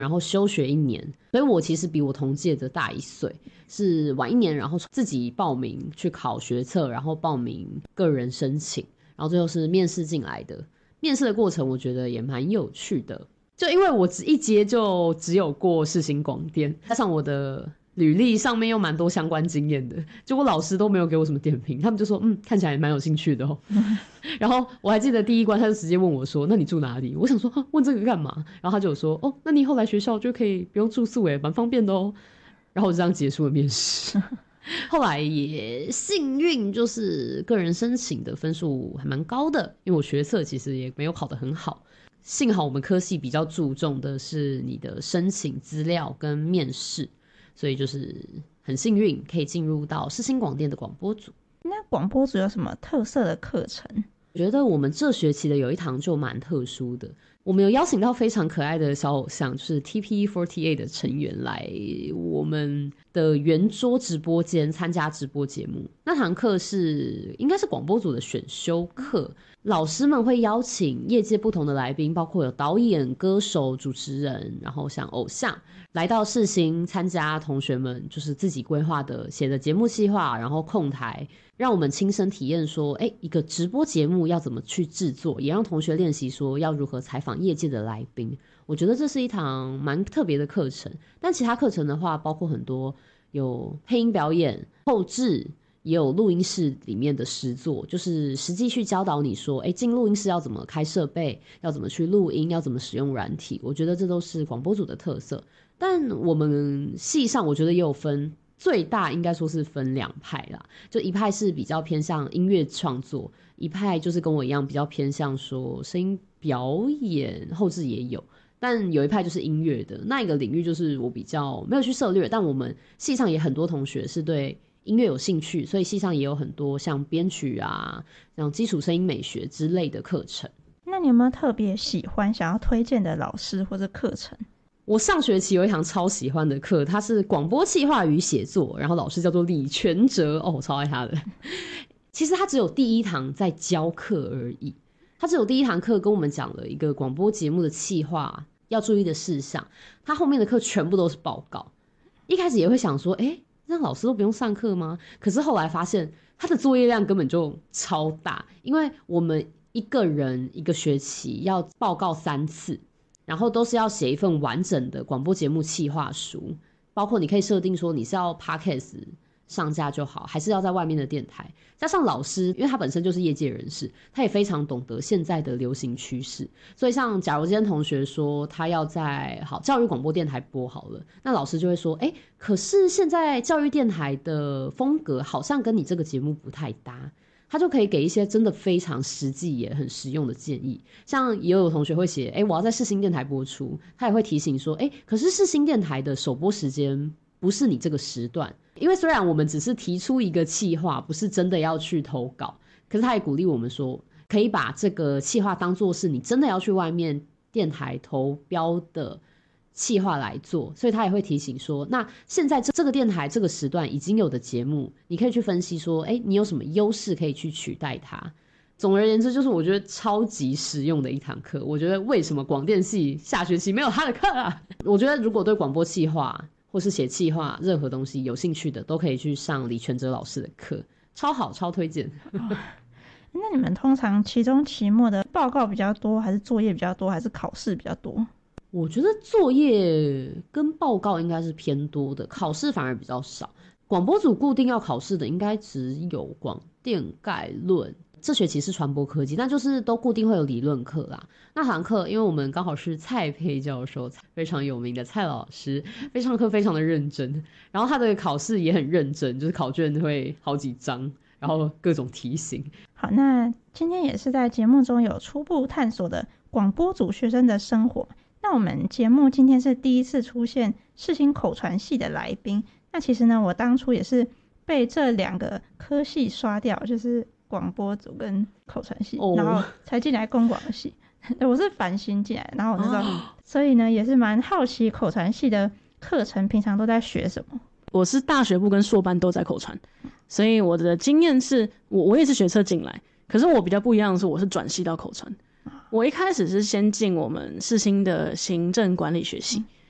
然后休学1年，所以我其实比我同届的大1岁，是晚1年，然后自己报名去考学测，然后报名个人申请，然后最后是面试进来的。面试的过程我觉得也蛮有趣的，就因为我一阶就只有过世新广电，加上我的履历上面又蛮多相关经验的，结果老师都没有给我什么点评，他们就说看起来蛮有兴趣的然后我还记得第一关他就直接问我说那你住哪里，我想说问这个干嘛，然后他就有说那你以后来学校就可以不用住宿蛮方便的然后我就这样结束了面试后来也幸运就是个人申请的分数还蛮高的，因为我学测其实也没有考得很好，幸好我们科系比较注重的是你的申请资料跟面试，所以就是很幸运可以进入到世新广电的广播组。 那广播组有什么特色的课程？ 我觉得我们这学期的有一堂就蛮特殊的，我们有邀请到非常可爱的小偶像，就是 TP48 的成员来我们的圆桌直播间参加直播节目。那堂课应该是广播组的选修课，老师们会邀请业界不同的来宾，包括有导演、歌手、主持人，然后像偶像来到世新参加，同学们就是自己规划的写的节目企划，然后控台，让我们亲身体验说一个直播节目要怎么去制作，也让同学练习说要如何采访业界的来宾。我觉得这是一堂蛮特别的课程，但其他课程的话包括很多有配音表演、后制，也有录音室里面的实作，就是实际去教导你说进录音室要怎么开设备，要怎么去录音，要怎么使用软体。我觉得这都是广播组的特色。但我们系上我觉得也有分，最大应该说是分2派啦，就一派是比较偏向音乐创作，一派就是跟我一样比较偏向说声音表演，后制也有，但有一派就是音乐的那一个领域，就是我比较没有去涉猎，但我们系上也很多同学是对音乐有兴趣，所以系上也有很多像编曲啊，像基础声音美学之类的课程。 那你有没有特别喜欢想要推荐的老师或者课程？ 我上学期有一堂超喜欢的课，它是广播企划与写作，然后老师叫做李全哲，我超爱他的。其实他只有第1堂在教课而已，他只有第1堂课跟我们讲了一个广播节目的企划要注意的事项，他后面的课全部都是报告。一开始也会想说那老师都不用上课吗？可是后来发现他的作业量根本就超大，因为我们一个人一个学期要报告3次，然后都是要写一份完整的广播节目企划书，包括你可以设定说你是要 podcast 上架就好，还是要在外面的电台。加上老师因为他本身就是业界人士，他也非常懂得现在的流行趋势，所以像假如今天同学说他要在教育广播电台播好了，那老师就会说可是现在教育电台的风格好像跟你这个节目不太搭，他就可以给一些真的非常实际也很实用的建议。像也有同学会写我要在世新电台播出，他也会提醒说可是世新电台的首播时间不是你这个时段，因为虽然我们只是提出一个企划，不是真的要去投稿，可是他也鼓励我们说可以把这个企划当作是你真的要去外面电台投标的企划来做，所以他也会提醒说那现在这个电台这个时段已经有的节目，你可以去分析说你有什么优势可以去取代它。总而言之就是我觉得超级实用的一堂课。我觉得为什么广电系下学期没有他的课啊？我觉得如果对广播企划或是写企划任何东西有兴趣的，都可以去上李全哲老师的课，超好，超推荐那你们通常期中期末的报告比较多，还是作业比较多，还是考试比较多？ 我觉得作业跟报告应该是偏多的，考试反而比较少。广播组固定要考试的应该只有广电概论，这学期是传播科技，那就是都固定会有理论课啦。那堂课因为我们刚好是蔡佩教授，非常有名的蔡老师，上课非常的认真，然后他的考试也很认真，就是考卷会好几张，然后各种题型。 好，那今天也是在节目中有初步探索的广播组学生的生活。那我们节目今天是第一次出现世新口传系的来宾，那其实呢我当初也是被这2个科系刷掉，就是广播组跟口传系，然后才进来公广系我是繁星进来，然后我那时候所以呢也是蛮好奇口传系的课程平常都在学什么。 我是大学部跟硕班都在口传，所以我的经验是我也是学测进来，可是我比较不一样的是我是转系到口传。我一开始是先进我们世新的行政管理学系，